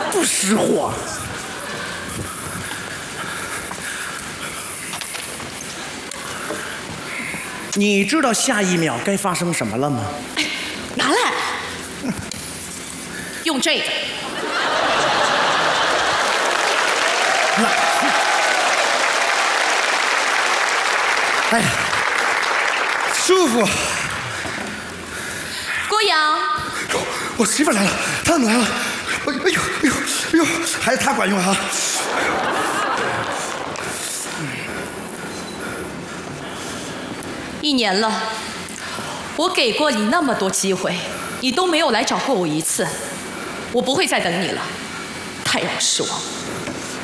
不识货。你知道下一秒该发生什么了吗？ 哎，拿来，用这个。 哎呀，舒服。 郭阳， 我媳妇来了，他们来了。哎呦哎呦哎呦，还是他管用啊！ 1年了，我给过你那么多机会，你都没有来找过我一次，我不会再等你了，太让我失望。